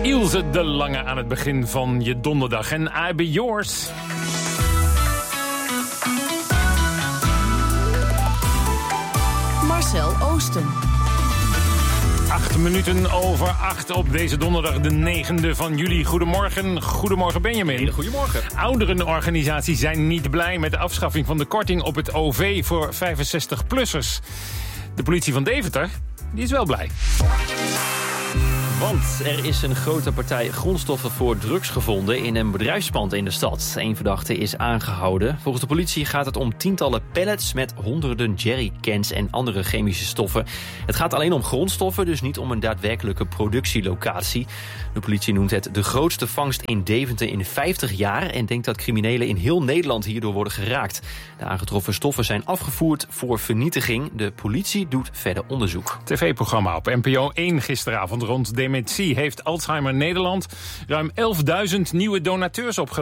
Ilse de Lange aan het begin van je donderdag. En I Be Yours. Marcel Oosten. 8 minuten over 8 op deze donderdag, de 9e van juli. Goedemorgen. Goedemorgen, Benjamin. Goedemorgen. Ouderenorganisaties zijn niet blij met de afschaffing van de korting op het OV voor 65-plussers. De politie van Deventer, die is wel blij. Want er is een grote partij grondstoffen voor drugs gevonden in een bedrijfspand in de stad. Eén verdachte is aangehouden. Volgens de politie gaat het om tientallen pallets met honderden jerrycans en andere chemische stoffen. Het gaat alleen om grondstoffen, dus niet om een daadwerkelijke productielocatie. De politie noemt het de grootste vangst in Deventer in 50 jaar... en denkt dat criminelen in heel Nederland hierdoor worden geraakt. De aangetroffen stoffen zijn afgevoerd voor vernietiging. De politie doet verder onderzoek. TV-programma op NPO 1 gisteravond rond dementie heeft Alzheimer Nederland ruim 11.000 nieuwe donateurs opgeleverd.